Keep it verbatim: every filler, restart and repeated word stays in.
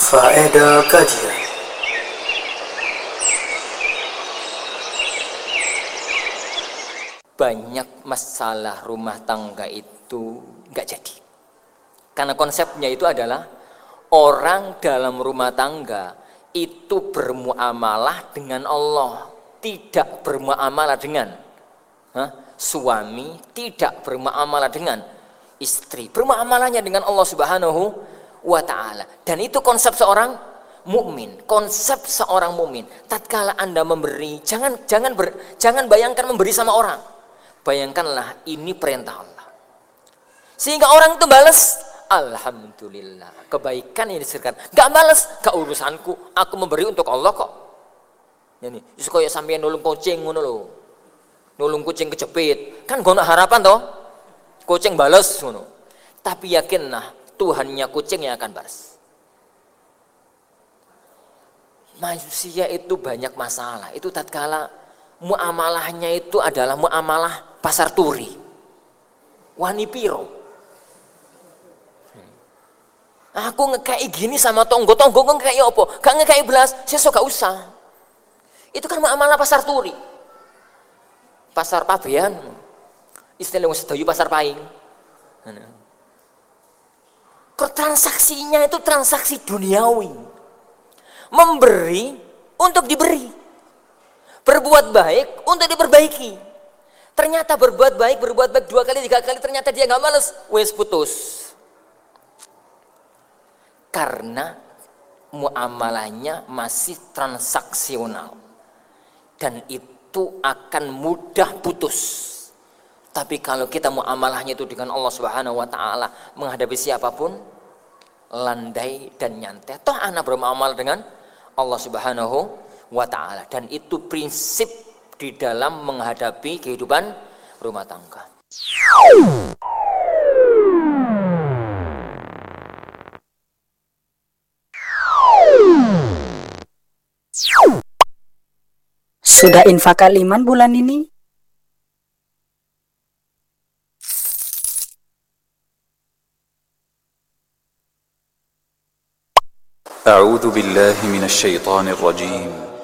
Faedah kajian. Banyak masalah rumah tangga itu nggak jadi. Karena konsepnya itu adalah orang dalam rumah tangga itu bermuamalah dengan Allah, tidak bermuamalah dengan huh? suami, tidak bermuamalah dengan istri, bermuamalahnya dengan Allah Subhanahu wa ta'ala. Dan itu konsep seorang mukmin, konsep seorang mukmin. Tatkala Anda memberi, jangan jangan ber, jangan bayangkan memberi sama orang. Bayangkanlah ini perintah Allah. Sehingga orang itu balas, alhamdulillah, kebaikan yang diserahkan. Enggak balas, enggak urusanku, aku memberi untuk Allah kok. Ini, wis koyo sampeyan nulung kucing ngono lho. Nulung kucing kejepit, kan gono harapan toh. Kucing balas ngono. Tapi yakinlah Tuhannya kucing yang akan balas. Manusia itu banyak masalah. Itu tatkala muamalahnya itu adalah muamalah pasar turi. Wani piro. Aku ngekei gini sama tonggo-tonggo ngekei apa? Gak ngekei belas, sesuk gak usah. Itu kan muamalah pasar turi. Pasar pabean. Istilah wong sedayu pasar paing. Transaksinya itu transaksi duniawi. Memberi untuk diberi. Berbuat baik untuk diperbaiki. Ternyata berbuat baik, berbuat baik dua kali, tiga kali, ternyata dia nggak males, wes putus. Karena muamalahnya masih transaksional. Dan itu akan mudah putus. Tapi kalau kita muamalahnya itu dengan Allah Subhanahu wa ta'ala, menghadapi siapapun, landai dan nyantai. Toh anak bermuamalah dengan Allah Subhanahu wa ta'ala. Dan itu prinsip di dalam menghadapi kehidupan rumah tangga. Sudah infak kaliman bulan ini? أعوذ بالله من الشيطان الرجيم